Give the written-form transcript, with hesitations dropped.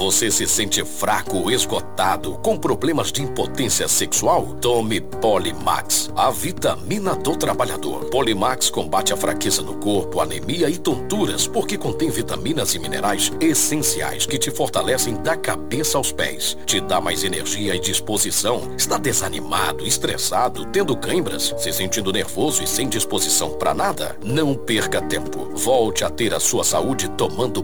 Você se sente fraco, esgotado, com problemas de impotência sexual? Tome Polimax, a vitamina do trabalhador. Polimax combate a fraqueza no corpo, anemia e tonturas, porque contém vitaminas e minerais essenciais que te fortalecem da cabeça aos pés. Te dá mais energia e disposição. Está desanimado, estressado, tendo câimbras, se sentindo nervoso e sem disposição para nada? Não perca tempo. Volte a ter a sua saúde tomando